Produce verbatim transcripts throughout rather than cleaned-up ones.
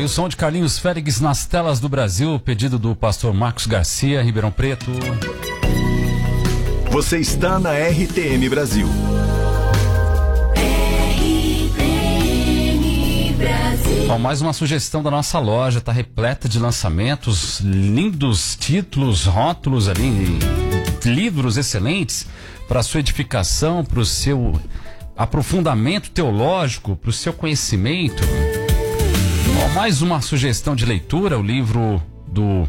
o som de Carlinhos Félix nas telas do Brasil, pedido do pastor Marcos Garcia, Ribeirão Preto. Você está na R T M Brasil. R T M Brasil. Bom, mais uma sugestão da nossa loja, está repleta de lançamentos, lindos títulos, rótulos ali, livros excelentes para sua edificação, para o seu aprofundamento teológico, para o seu conhecimento. Bom, mais uma sugestão de leitura, o livro do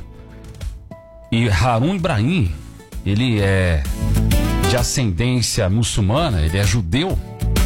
Harun Ibrahim. Ele é de ascendência muçulmana, ele é judeu,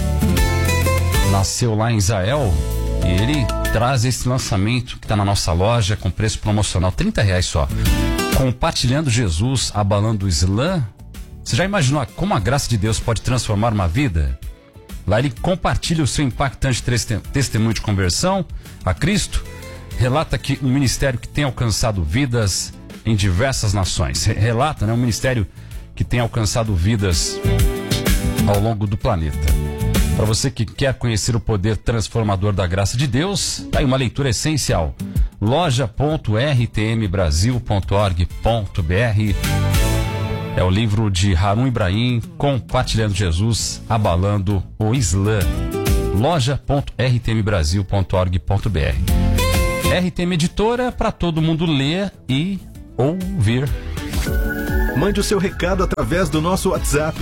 nasceu lá em Israel e ele traz esse lançamento que está na nossa loja com preço promocional, trinta reais só. Compartilhando Jesus, abalando o Islã. Você já imaginou como a graça de Deus pode transformar uma vida? Lá ele compartilha o seu impactante testemunho de conversão a Cristo, relata que um ministério que tem alcançado vidas em diversas nações. Relata, né, um ministério que tem alcançado vidas ao longo do planeta. Para você que quer conhecer o poder transformador da graça de Deus, tá aí uma leitura essencial. loja ponto r t m brasil ponto org ponto b r. É o livro de Harun Ibrahim, Compartilhando Jesus, Abalando o Islã. loja ponto r t m brasil ponto org ponto b r. R T M Editora, para todo mundo ler e ouvir. Mande o seu recado através do nosso WhatsApp.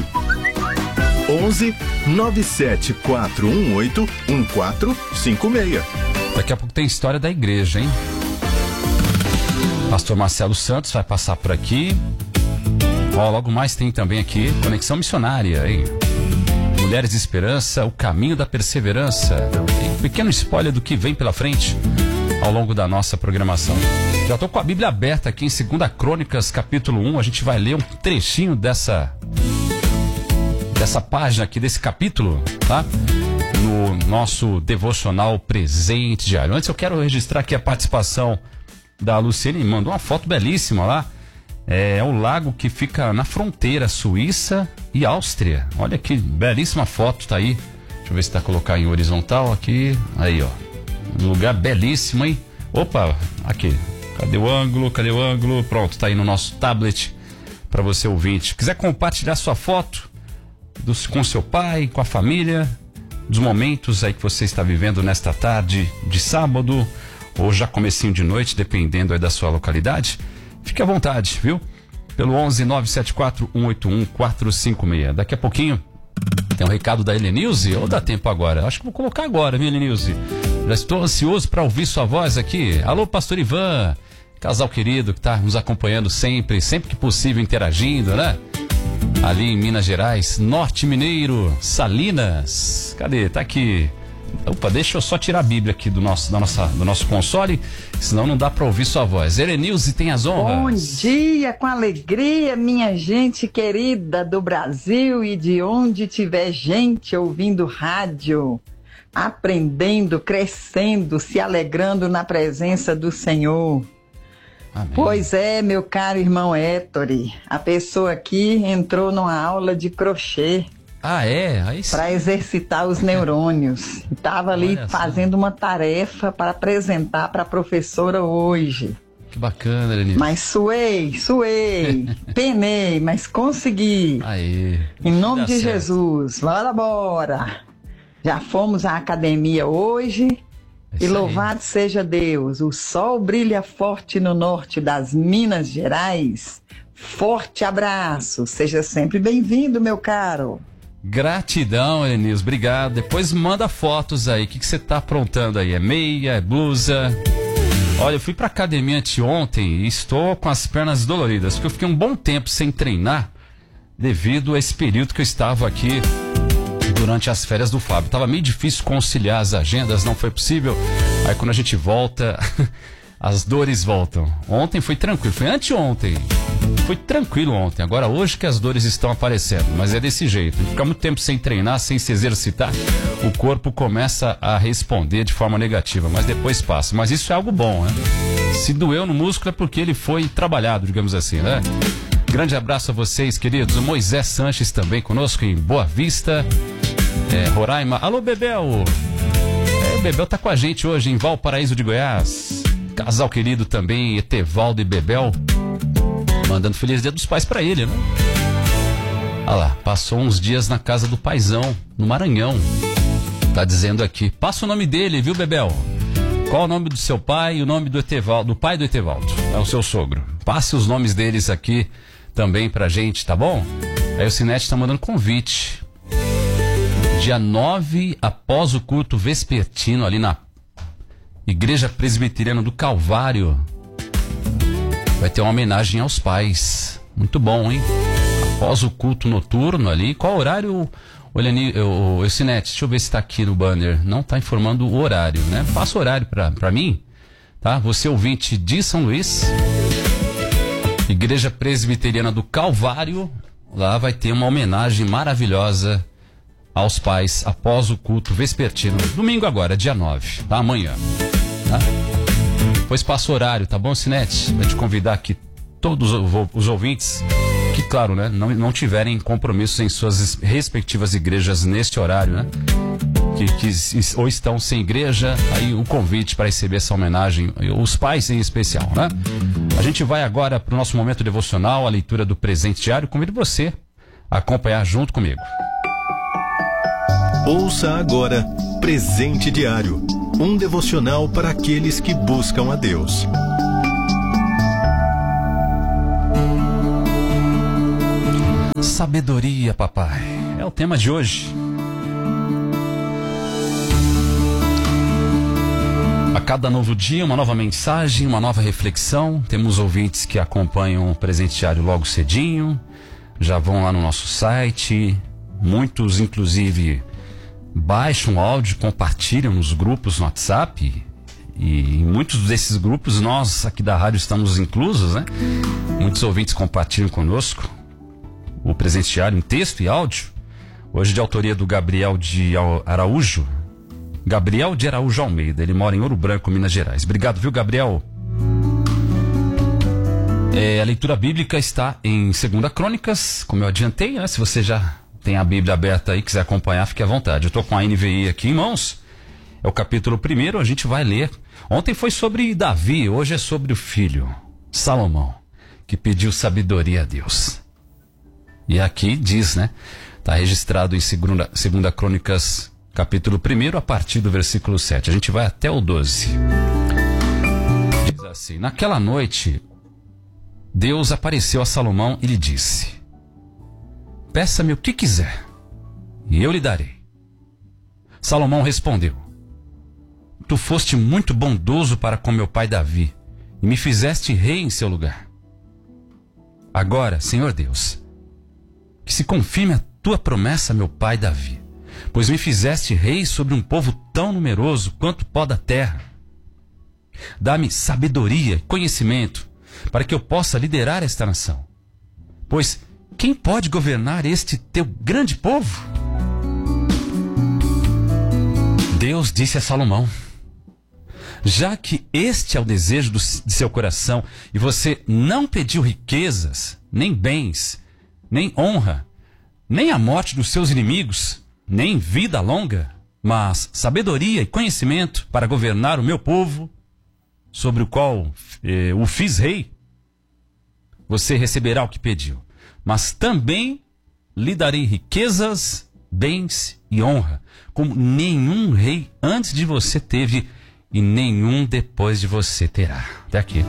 onze nove sete quatro um oito um quatro cinco seis. Daqui a pouco tem história da igreja, hein? Pastor Marcelo Santos vai passar por aqui. Ó, logo mais tem também aqui Conexão Missionária, hein? Mulheres de Esperança, o caminho da perseverança. Tem um pequeno spoiler do que vem pela frente ao longo da nossa programação. Já estou com a Bíblia aberta aqui em segunda Crônicas, capítulo um. A gente vai ler um trechinho dessa, dessa página aqui, desse capítulo, tá? No nosso devocional presente diário. Antes eu quero registrar aqui a participação da Luciene, mandou uma foto belíssima lá. É o lago que fica na fronteira Suíça e Áustria. Olha que belíssima foto, tá aí. Deixa eu ver se tá colocar em horizontal aqui. Aí, ó. Um lugar belíssimo, hein? Opa, aqui. Cadê o ângulo? Cadê o ângulo? Pronto, tá aí no nosso tablet para você ouvinte. Quiser compartilhar sua foto dos, com seu pai, com a família, dos momentos aí que você está vivendo nesta tarde de sábado ou já comecinho de noite, dependendo aí da sua localidade, fique à vontade, viu? Pelo onze nove sete quatro um oito um quatro cinco seis. Daqui a pouquinho tem um recado da Helenilze, ou dá tempo agora? Acho que vou colocar agora, viu, Helenilze? Já estou ansioso para ouvir sua voz aqui. Alô, pastor Ivan, casal querido que está nos acompanhando sempre, sempre que possível interagindo, né? Ali em Minas Gerais, Norte Mineiro, Salinas. Cadê? Tá aqui. Opa, deixa eu só tirar a Bíblia aqui do nosso, da nossa, do nosso console, senão não dá para ouvir sua voz. Helenilze tem as honras. Bom dia, com alegria, minha gente querida do Brasil e de onde tiver gente ouvindo rádio, aprendendo, crescendo, se alegrando na presença do Senhor. Amém. Pois é, meu caro irmão Héctor, a pessoa aqui entrou numa aula de crochê. Ah, é? Aí sim. Para exercitar os neurônios. Estava ali Olha fazendo só. uma tarefa para apresentar para a professora hoje. Que bacana, Helenilze. Mas suei, suei, penei, mas consegui. Aí. Em nome Dá de certo. Jesus, bora, bora. Já fomos à academia hoje. É isso E aí. louvado seja Deus, o sol brilha forte no norte das Minas Gerais. Forte abraço, seja sempre bem-vindo, meu caro. Gratidão, Helenilze, obrigado. Depois manda fotos aí, o que, que você tá aprontando aí? É meia, é blusa? Olha, eu fui pra academia anteontem e estou com as pernas doloridas, porque eu fiquei um bom tempo sem treinar devido a esse período que eu estava aqui durante as férias do Fábio. Tava meio difícil conciliar as agendas, não foi possível. Aí quando a gente volta, as dores voltam. Ontem foi tranquilo, foi anteontem. Foi tranquilo ontem, agora hoje que as dores estão aparecendo, mas é desse jeito. Ficar muito tempo sem treinar, sem se exercitar, o corpo começa a responder de forma negativa, mas depois passa. Mas isso é algo bom, né? Se doeu no músculo é porque ele foi trabalhado, digamos assim, né? Grande abraço a vocês, queridos. O Moisés Sanches também conosco em Boa Vista, é, Roraima. Alô, Bebel! É, Bebel tá com a gente hoje em Valparaíso de Goiás. Casal querido também, Etevaldo e Bebel. Mandando feliz dia dos pais pra ele, né? Olha lá, passou uns dias na casa do paizão, no Maranhão. Tá dizendo aqui, passa o nome dele, viu, Bebel? Qual o nome do seu pai e o nome do Etevaldo, do pai do Etevaldo? É o seu sogro. Passe os nomes deles aqui também pra gente, tá bom? Aí o Sinete tá mandando convite. Dia nove, após o culto vespertino, ali na Igreja Presbiteriana do Calvário, vai ter uma homenagem aos pais. Muito bom, hein? Após o culto noturno ali. Qual horário, olha, o, o Sinete? Deixa eu ver se tá aqui no banner. Não tá informando o horário, né? Passa o horário pra, pra mim, tá? Você ouvinte de São Luís, Igreja Presbiteriana do Calvário, lá vai ter uma homenagem maravilhosa aos pais após o culto vespertino. Domingo agora, dia nove, tá? Amanhã, tá? Pois passa o horário, tá bom, Sinete? Vai te convidar aqui todos os ouvintes que, claro, né, não, não tiverem compromissos em suas respectivas igrejas neste horário, né? Que, que ou estão sem igreja, aí o convite para receber essa homenagem, os pais em especial, né? A gente vai agora para o nosso momento devocional, a leitura do presente diário. Convido você a acompanhar junto comigo. Ouça agora Presente Diário, um devocional para aqueles que buscam a Deus. Sabedoria, papai, é o tema de hoje. A cada novo dia, uma nova mensagem, uma nova reflexão. Temos ouvintes que acompanham o Presente Diário logo cedinho, já vão lá no nosso site. Muitos, inclusive, baixam o áudio, compartilham nos grupos no WhatsApp. E em muitos desses grupos, nós aqui da rádio estamos inclusos, né? Muitos ouvintes compartilham conosco o Presente Diário em texto e áudio. Hoje de autoria do Gabriel de Araújo. Gabriel de Araújo Almeida. Ele mora em Ouro Branco, Minas Gerais. Obrigado, viu, Gabriel? É, a leitura bíblica está em Segunda Crônicas, como eu adiantei, né? Se você já tem a Bíblia aberta aí, quiser acompanhar, fique à vontade. Eu estou com a N V I aqui em mãos. É o capítulo primeiro, a gente vai ler. Ontem foi sobre Davi, hoje é sobre o filho, Salomão, que pediu sabedoria a Deus. E aqui diz, né? Está registrado em segunda, segunda Crônicas, capítulo primeiro, a partir do versículo sete. A gente vai até o doze. Diz assim: naquela noite, Deus apareceu a Salomão e lhe disse: peça-me o que quiser, e eu lhe darei. Salomão respondeu: tu foste muito bondoso para com meu pai Davi, e me fizeste rei em seu lugar. Agora, Senhor Deus, que se confirme a tua promessa a meu pai Davi, pois me fizeste rei sobre um povo tão numeroso quanto o pó da terra. Dá-me sabedoria e conhecimento, para que eu possa liderar esta nação. Pois quem pode governar este teu grande povo? Deus disse a Salomão: já que este é o desejo do, de seu coração, e você não pediu riquezas, nem bens, nem honra, nem a morte dos seus inimigos, nem vida longa, mas sabedoria e conhecimento para governar o meu povo, sobre o qual eh, o fiz rei, você receberá o que pediu. Mas também lhe darei riquezas, bens e honra, como nenhum rei antes de você teve e nenhum depois de você terá. Até aqui.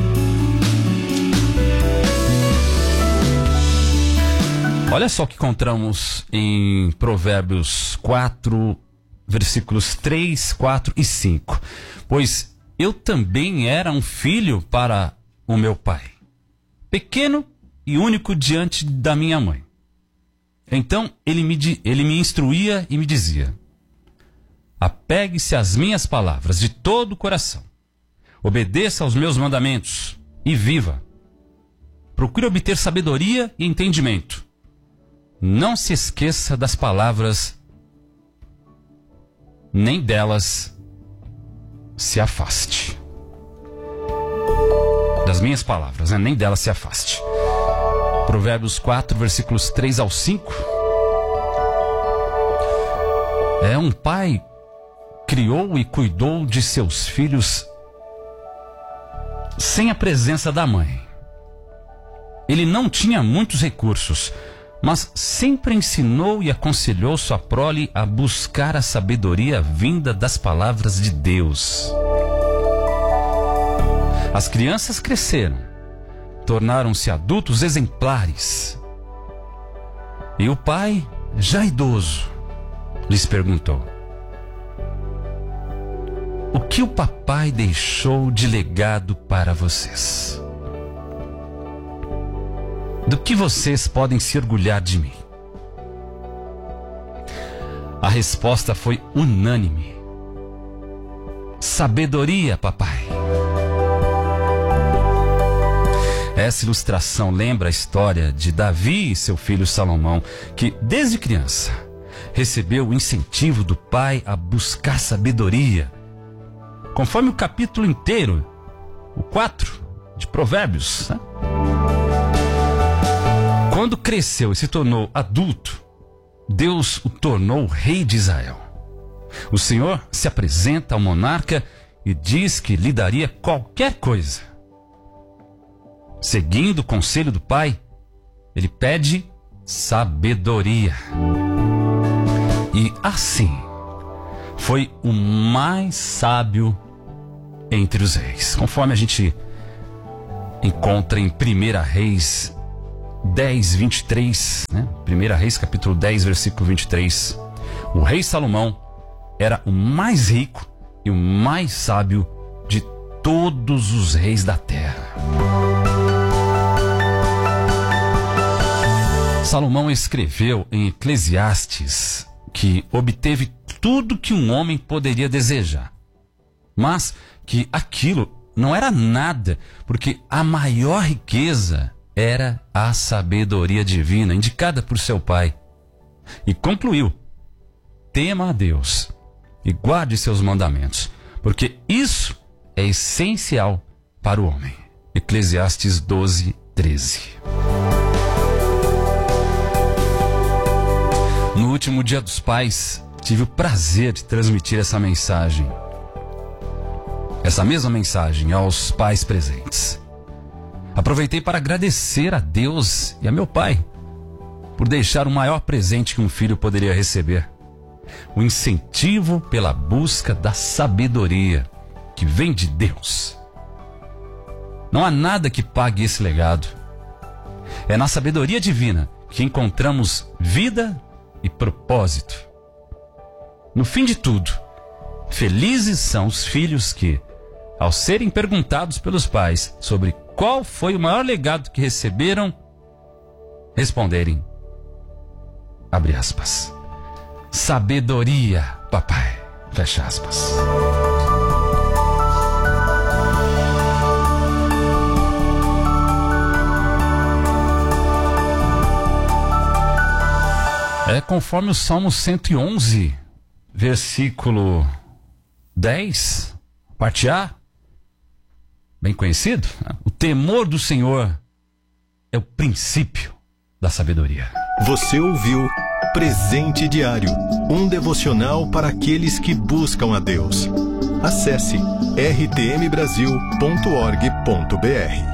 Olha só o que encontramos em Provérbios quatro, versículos três, quatro e cinco. Pois eu também era um filho para o meu pai, pequeno e único diante da minha mãe. Então ele me, ele me instruía e me dizia: apegue-se às minhas palavras de todo o coração, obedeça aos meus mandamentos e viva. Procure obter sabedoria e entendimento. Não se esqueça das palavras, nem delas se afaste. Das minhas palavras, né? Nem delas se afaste. Provérbios quatro, versículos três ao cinco. É um pai criou e cuidou de seus filhos sem a presença da mãe. Ele não tinha muitos recursos, mas sempre ensinou e aconselhou sua prole a buscar a sabedoria vinda das palavras de Deus. As crianças cresceram, tornaram-se adultos exemplares. E o pai, já idoso, lhes perguntou: o que o papai deixou de legado para vocês? Do que vocês podem se orgulhar de mim? A resposta foi unânime: sabedoria, papai. Essa ilustração lembra a história de Davi e seu filho Salomão, que desde criança recebeu o incentivo do pai a buscar sabedoria. Conforme o capítulo inteiro, o quatro de Provérbios, né? Quando cresceu e se tornou adulto, Deus o tornou rei de Israel. O Senhor se apresenta ao monarca e diz que lhe daria qualquer coisa. Seguindo o conselho do pai, ele pede sabedoria. E assim, foi o mais sábio entre os reis. Conforme a gente encontra em primeira Reis dez, vinte e três, né? primeira Reis capítulo dez, versículo vinte e três. O rei Salomão era o mais rico e o mais sábio de todos os reis da terra. Salomão escreveu em Eclesiastes que obteve tudo que um homem poderia desejar, mas que aquilo não era nada, porque a maior riqueza era a sabedoria divina indicada por seu pai. E concluiu: tema a Deus e guarde seus mandamentos, porque isso é essencial para o homem. Eclesiastes doze, treze. No último Dia dos Pais, tive o prazer de transmitir essa mensagem. Essa mesma mensagem aos pais presentes. Aproveitei para agradecer a Deus e a meu pai por deixar o maior presente que um filho poderia receber: o incentivo pela busca da sabedoria que vem de Deus. Não há nada que pague esse legado. É na sabedoria divina que encontramos vida e propósito. No fim de tudo, felizes são os filhos que, ao serem perguntados pelos pais sobre qual foi o maior legado que receberam, responderem, abre aspas, sabedoria, papai, fecha aspas. É conforme o Salmo cento e onze, versículo dez, parte A, bem conhecido, né? O temor do Senhor é o princípio da sabedoria. Você ouviu Presente Diário, um devocional para aqueles que buscam a Deus. Acesse r t m brasil ponto org ponto b r.